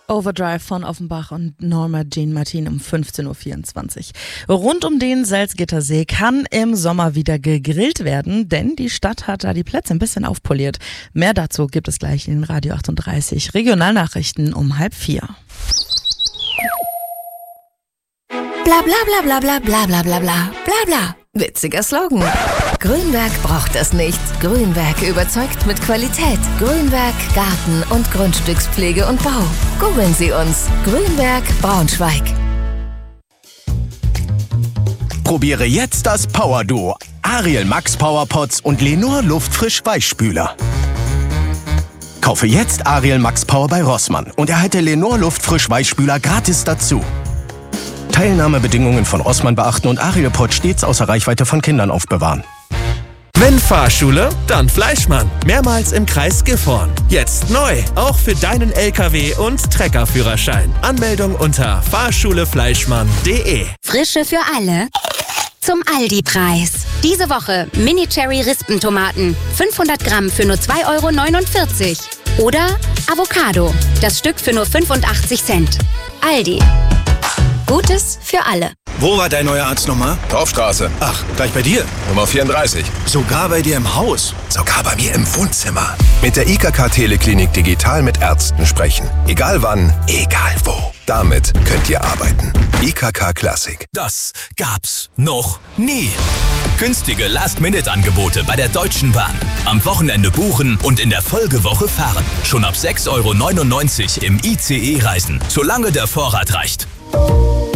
Overdrive von Offenbach und Norma Jean Martin um 15.24 Uhr. Rund um den Salzgittersee kann im Sommer wieder gegrillt werden, denn die Stadt hat da die Plätze ein bisschen aufpoliert. Mehr dazu gibt es gleich in Radio 38 Regionalnachrichten um 3:30. Bla bla bla bla bla bla bla bla bla bla bla. Witziger Slogan. Grünwerk braucht es nicht. Grünwerk überzeugt mit Qualität. Grünwerk Garten- und Grundstückspflege und Bau. Googeln Sie uns. Grünwerk Braunschweig. Probiere jetzt das Power-Duo. Ariel Max Powerpots und Lenor Luftfrisch Weichspüler. Kaufe jetzt Ariel Max Power bei Rossmann und erhalte Lenor Luftfrisch Weichspüler gratis dazu. Teilnahmebedingungen von Rossmann beachten und Ariel Pot stets außer Reichweite von Kindern aufbewahren. Wenn Fahrschule, dann Fleischmann. Mehrmals im Kreis Gifhorn. Jetzt neu, auch für deinen LKW- und Treckerführerschein. Anmeldung unter fahrschulefleischmann.de. Frische für alle zum Aldi-Preis. Diese Woche Mini-Cherry-Rispentomaten. 500 Gramm für nur 2,49 €. Oder Avocado. Das Stück für nur 85 Cent. Aldi. Gutes für alle. Wo war dein neuer Arzt nochmal? Dorfstraße. Ach, gleich bei dir. Nummer 34. Sogar bei dir im Haus. Sogar bei mir im Wohnzimmer. Mit der IKK Teleklinik digital mit Ärzten sprechen. Egal wann, egal wo. Damit könnt ihr arbeiten. IKK Classic. Das gab's noch nie. Günstige Last-Minute-Angebote bei der Deutschen Bahn. Am Wochenende buchen und in der Folgewoche fahren. Schon ab 6,99 € im ICE reisen, solange der Vorrat reicht.